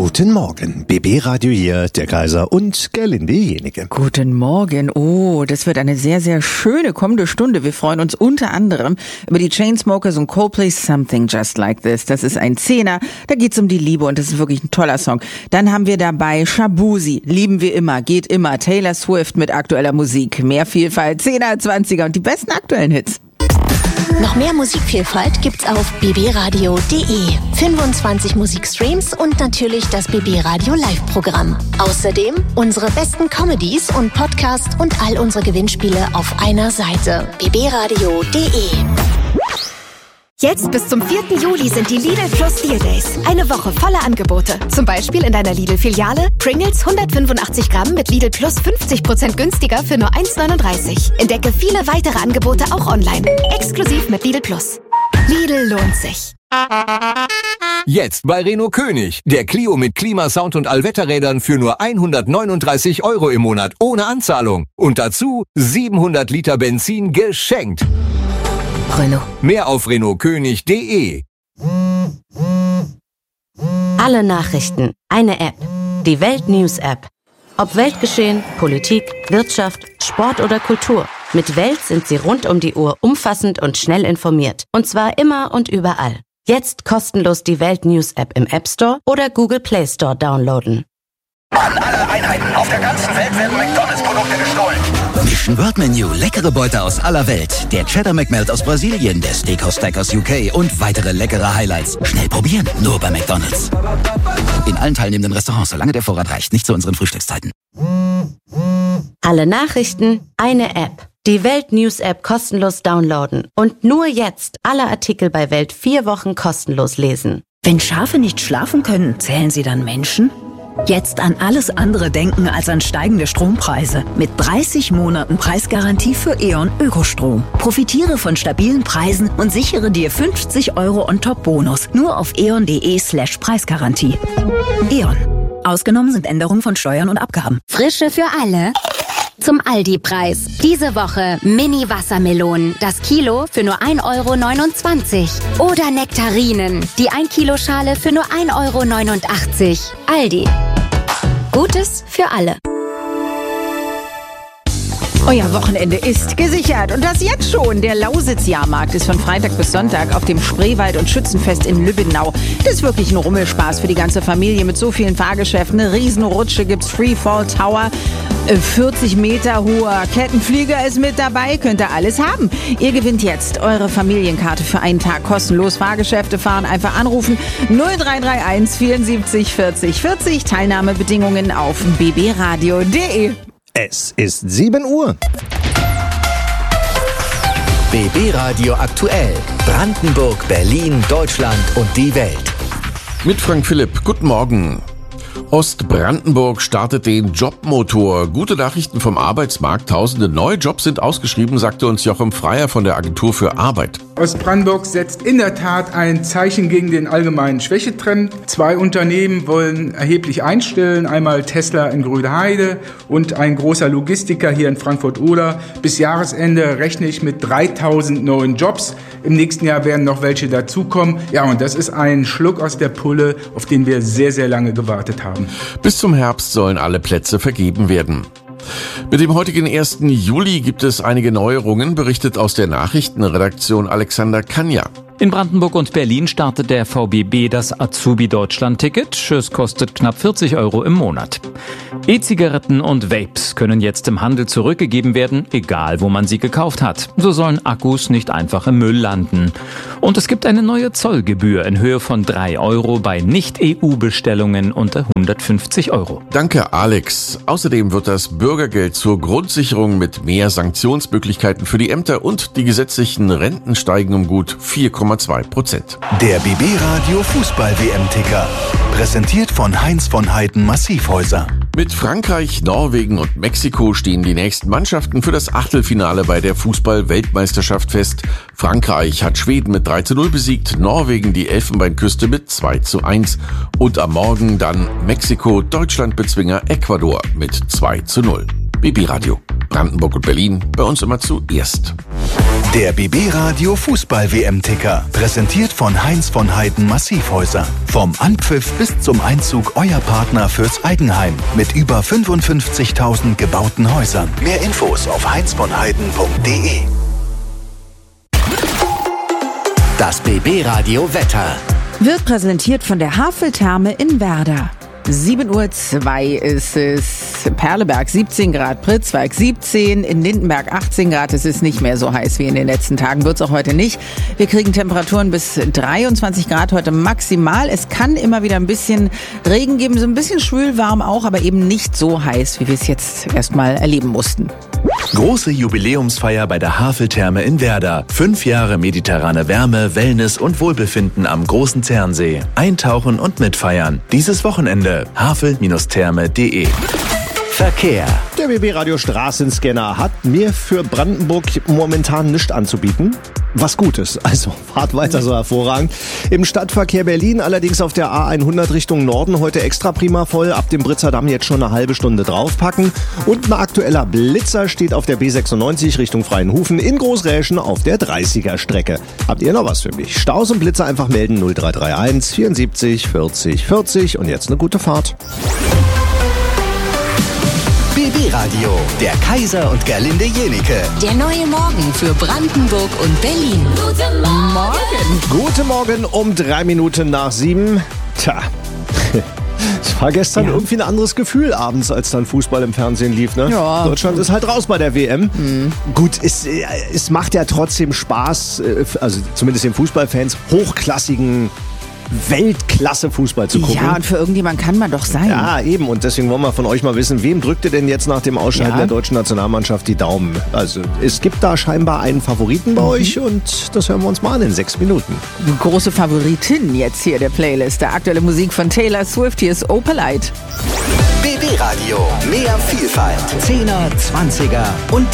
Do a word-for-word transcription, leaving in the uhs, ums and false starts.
Guten Morgen, B B Radio hier, der Kaiser und Gerlinde Jenige. Guten Morgen. Oh, das wird eine sehr, sehr schöne kommende Stunde. Wir freuen uns unter anderem über die Chainsmokers und Coldplay Something Just Like This. Das ist ein Zehner, da geht's um die Liebe und das ist wirklich ein toller Song. Dann haben wir dabei Shabuzi, lieben wir immer, geht immer. Taylor Swift mit aktueller Musik. Mehr Vielfalt, Zehner, Zwanziger und die besten aktuellen Hits. Noch mehr Musikvielfalt gibt's auf b b radio punkt d e. fünfundzwanzig Musikstreams und natürlich das B B Radio Live-Programm. Außerdem unsere besten Comedies und Podcasts und all unsere Gewinnspiele auf einer Seite. b b radio punkt d e. Jetzt bis zum vierten Juli sind die Lidl Plus Deal Days. Eine Woche voller Angebote. Zum Beispiel in deiner Lidl-Filiale Pringles hundertfünfundachtzig Gramm mit Lidl Plus fünfzig Prozent günstiger für nur eins neununddreißig. Entdecke viele weitere Angebote auch online. Exklusiv mit Lidl Plus. Lidl lohnt sich. Jetzt bei Renault König. Der Clio mit Klimasound und Allwetterrädern für nur hundertneununddreißig Euro im Monat ohne Anzahlung. Und dazu siebenhundert Liter Benzin geschenkt. Renault. Mehr auf renault könig punkt d e. Alle Nachrichten, eine App. Die Welt News App. Ob Weltgeschehen, Politik, Wirtschaft, Sport oder Kultur. Mit Welt sind Sie rund um die Uhr umfassend und schnell informiert. Und zwar immer und überall. Jetzt kostenlos die Welt News App im App Store oder Google Play Store downloaden. An alle Einheiten auf der ganzen Welt werden McDonalds-Produkte gestohlen. Mission World Menu, leckere Beute aus aller Welt. Der Cheddar McMelt aus Brasilien, der Steakhouse Stack aus U K und weitere leckere Highlights. Schnell probieren, nur bei McDonalds. In allen teilnehmenden Restaurants, solange der Vorrat reicht, nicht zu unseren Frühstückszeiten. Alle Nachrichten, eine App. Die Welt News App kostenlos downloaden. Und nur jetzt alle Artikel bei Welt vier Wochen kostenlos lesen. Wenn Schafe nicht schlafen können, zählen sie dann Menschen? Jetzt an alles andere denken als an steigende Strompreise. Mit dreißig Monaten Preisgarantie für E.ON Ökostrom. Profitiere von stabilen Preisen und sichere dir fünfzig Euro On-Top-Bonus. Nur auf eon.de slash Preisgarantie. E.ON. Ausgenommen sind Änderungen von Steuern und Abgaben. Frische für alle. Zum Aldi-Preis. Diese Woche Mini-Wassermelonen. Das Kilo für nur ein Euro neunundzwanzig. Oder Nektarinen. Die ein Kilo Schale für nur ein Euro neunundachtzig. Aldi. Gutes für alle. Euer Wochenende ist gesichert und das jetzt schon. Der Lausitz-Jahrmarkt ist von Freitag bis Sonntag auf dem Spreewald- und Schützenfest in Lübbenau. Das ist wirklich ein Rummelspaß für die ganze Familie mit so vielen Fahrgeschäften. Eine Riesenrutsche gibt's, Freefall Tower, vierzig Meter hoher Kettenflieger ist mit dabei, könnt ihr alles haben. Ihr gewinnt jetzt eure Familienkarte für einen Tag kostenlos. Fahrgeschäfte fahren, einfach anrufen null drei drei eins vierundsiebzig vierzig vierzig. Teilnahmebedingungen auf b b radio punkt d e. Es ist sieben Uhr. B B Radio aktuell. Brandenburg, Berlin, Deutschland und die Welt. Mit Frank Philipp, guten Morgen. Ostbrandenburg startet den Jobmotor. Gute Nachrichten vom Arbeitsmarkt. Tausende neue Jobs sind ausgeschrieben, sagte uns Joachim Freier von der Agentur für Arbeit. Ostbrandenburg setzt in der Tat ein Zeichen gegen den allgemeinen Schwächetrend. Zwei Unternehmen wollen erheblich einstellen. Einmal Tesla in Grünheide und ein großer Logistiker hier in Frankfurt-Oder. Bis Jahresende rechne ich mit dreitausend neuen Jobs. Im nächsten Jahr werden noch welche dazukommen. Ja, und das ist ein Schluck aus der Pulle, auf den wir sehr, sehr lange gewartet haben. Bis zum Herbst sollen alle Plätze vergeben werden. Mit dem heutigen ersten Juli gibt es einige Neuerungen, berichtet aus der Nachrichtenredaktion Alexander Kanja. In Brandenburg und Berlin startet der V B B das Azubi-Deutschland-Ticket. Es kostet knapp vierzig Euro im Monat. E-Zigaretten und Vapes können jetzt im Handel zurückgegeben werden, egal wo man sie gekauft hat. So sollen Akkus nicht einfach im Müll landen. Und es gibt eine neue Zollgebühr in Höhe von drei Euro bei Nicht-E U-Bestellungen unter hundertfünfzig Euro. Danke, Alex. Außerdem wird das Bürgergeld zur Grundsicherung mit mehr Sanktionsmöglichkeiten für die Ämter und die gesetzlichen Renten steigen um gut vier Komma zwei Prozent. Der B B Radio Fußball-W M-Ticker. Präsentiert von Heinz von Heiden Massivhäuser. Mit Frankreich, Norwegen und Mexiko stehen die nächsten Mannschaften für das Achtelfinale bei der Fußball-Weltmeisterschaft fest. Frankreich hat Schweden mit drei zu null besiegt, Norwegen die Elfenbeinküste mit zwei zu eins. Und am Morgen dann Mexiko, Deutschland-Bezwinger Ecuador mit zwei zu null. B B Radio, Brandenburg und Berlin, bei uns immer zuerst. Der B B Radio Fußball-W M-Ticker. Präsentiert von Heinz von Heiden Massivhäuser. Vom Anpfiff bis zum Einzug euer Partner fürs Eigenheim. Mit über fünfundfünfzigtausend gebauten Häusern. Mehr Infos auf heinz von heiden punkt de. Das B B Radio Wetter. Wird präsentiert von der Haveltherme in Werder. sieben Uhr zwei ist es. Perleberg siebzehn Grad, Pritzwalk siebzehn, in Lindenberg achtzehn Grad. Es ist nicht mehr so heiß wie in den letzten Tagen, wird es auch heute nicht. Wir kriegen Temperaturen bis dreiundzwanzig Grad heute maximal. Es kann immer wieder ein bisschen Regen geben, so ein bisschen schwül warm auch, aber eben nicht so heiß, wie wir es jetzt erstmal erleben mussten. Große Jubiläumsfeier bei der Haveltherme in Werder. Fünf Jahre mediterrane Wärme, Wellness und Wohlbefinden am Großen Zernsee. Eintauchen und mitfeiern. Dieses Wochenende. havel Therme punkt de. Verkehr. Der B B Radio Straßenscanner hat mir für Brandenburg momentan nichts anzubieten. Was Gutes, also fahrt weiter so hervorragend. Im Stadtverkehr Berlin allerdings auf der A hundert Richtung Norden heute extra prima voll. Ab dem Britzer Damm jetzt schon eine halbe Stunde draufpacken. Und ein aktueller Blitzer steht auf der B sechsundneunzig Richtung Freienhufen in Großräschen auf der dreißiger Strecke. Habt ihr noch was für mich? Staus und Blitzer einfach melden null drei drei eins vierundsiebzig vierzig vierzig und jetzt eine gute Fahrt. B B Radio, der Kaiser und Gerlinde Jenike. Der neue Morgen für Brandenburg und Berlin. Guten Morgen. Guten Morgen um drei Minuten nach sieben. Tja, es war gestern ja. irgendwie ein anderes Gefühl abends, als dann Fußball im Fernsehen lief. Ne? Ja. Deutschland ist halt raus bei der W M. Mhm. Gut, es, es macht ja trotzdem Spaß, also zumindest den Fußballfans, hochklassigen Weltklasse-Fußball zu gucken. Ja, und für irgendjemand kann man doch sein. Ja, eben. Und deswegen wollen wir von euch mal wissen, wem drückt ihr denn jetzt nach dem Ausscheiden ja. der deutschen Nationalmannschaft die Daumen? Also es gibt da scheinbar einen Favoriten bei mhm. euch und das hören wir uns mal an in sechs Minuten. Eine große Favoritin jetzt hier der Playlist. Der aktuelle Musik von Taylor Swift. Hier ist Opalite. B B Radio. Mehr Vielfalt. Zehner, Zwanziger und